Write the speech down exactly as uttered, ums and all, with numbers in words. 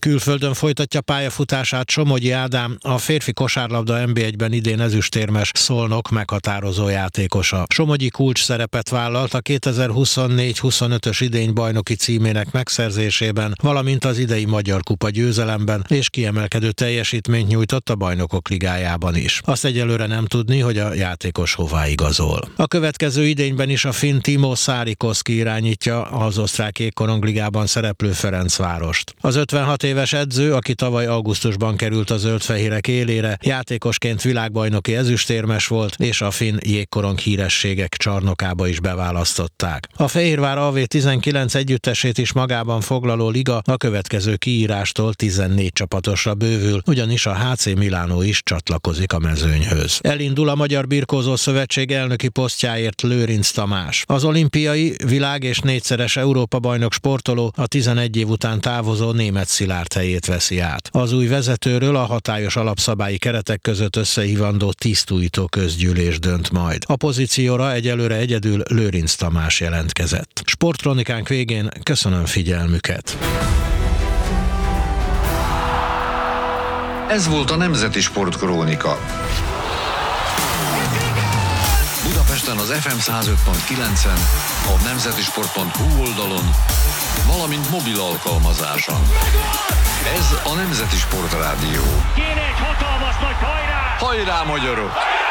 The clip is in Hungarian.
Külföldön folytatja pályafutását Somogyi Ádám, a férfi kosárlabda en bé egyben idén ezüstérmes Szolnok meghatározó játékosa. Somogyi kulcs szerepet vállalt a kétezer-huszonnégy huszonötös idény bajnoki címének megszerzésében, valamint az idei Magyar Kupa győzelemben, és kiemelkedő teljesítményt nyújtott a Bajnokok Ligájában is. Azt egyelőre nem tudni, hogy a játékos hová igazol. A következő idényben is a finn Timo Saarikoski irányítja az osztrák jégkorongligában szereplő Ferencvárost. Az ötvenhat éves edző, aki tavaly augusztusban került a zöldfehérek élére, játékosként világbajnoki ezüstérmes volt, és a finn jégkorong hírességek csarnokába is beválasztották. A Fehérvár á vé tizenkilenc együttesét is magában foglaló liga a következő kiírástól tizennégy csapatosra bővül, ugyanis a há cé Milánó is csatlakozik a mezőnyhöz. Elindul a Magyar Birkózó Szövetség elnöki posztjáért Lőrinc Tamás. Az olimpiai, világ és négyszeres Európa-bajnok sportoló a tizenegy év után távozó Németh Szilárd helyét veszi át. Az új vezetőről a hatályos alapszabályi keretek között összehívandó tisztújtó közgyűlés dönt majd. A pozícióra egyelőre egyedül Lőrinc Tamás jelentkezett. Sportkronikánk végén köszönöm figyelmüket. Ez volt a Nemzeti Sportkrónika. Budapesten az ef em száz öt pont kilencen, a nemzetisport pont hú oldalon, valamint mobil alkalmazáson. Ez a Nemzeti Sport Rádió. Kéne egy hatalmas nagy hajrá! Hajrá, magyarok!